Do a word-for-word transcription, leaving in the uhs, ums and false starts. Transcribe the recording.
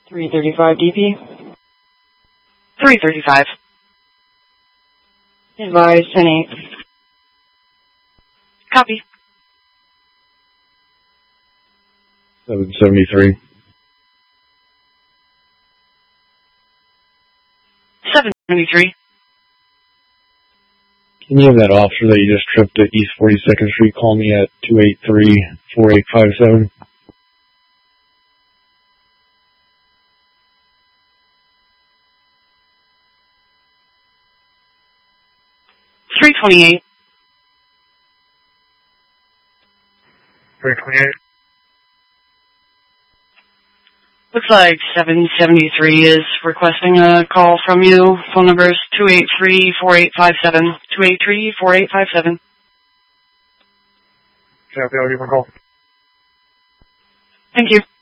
three thirty-five D P. three thirty-five. Advise ten eight. Copy. seven seventy-three. seven seventy-three. Can you have that officer that you just tripped at East forty-second Street call me at two eight three, four eight five seven? three twenty-eight. three twenty-eight. Looks like seven seventy-three is requesting a call from you. Phone number is two eight three, four eight five seven. two eight three, four eight five seven. Copy, I'll give him a call. Thank you.